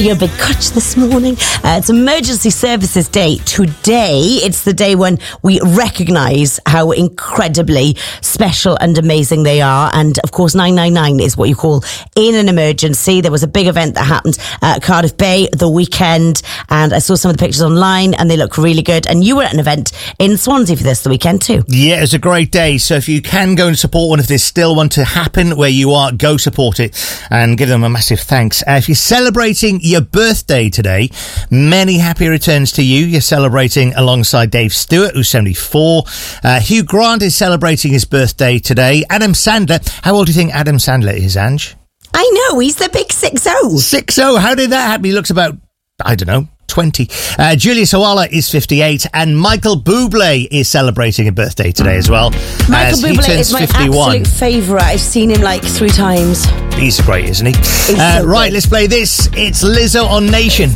Your big coach this morning. It's Emergency Services Day today. It's the day when we recognise how incredibly special and amazing they are. And of course, 999 is what you call in an emergency. There was a big event that happened at Cardiff Bay the weekend, and I saw some of the pictures online and they look really good. And you were at an event in Swansea for this the weekend too. Yeah, it was a great day. So if you can go and support one, if there's still one to happen where you are, go support it and give them a massive thanks. If you're celebrating your birthday today, many happy returns to you. You're celebrating alongside Dave Stewart, who's 74. Hugh Grant is celebrating his birthday today. Adam Sandler. How old do you think Adam Sandler is, Ange? I know, he's the big 6'0". 6'0". How did that happen? He looks about, I don't know, 20. Julius Hawala is 58, and Michael Bublé is celebrating a birthday today as well. Michael Bublé is my 51. absolute favourite. I've seen him like 3 times. He's great, isn't he? So right, good. let's play this. It's Lizzo on Nation.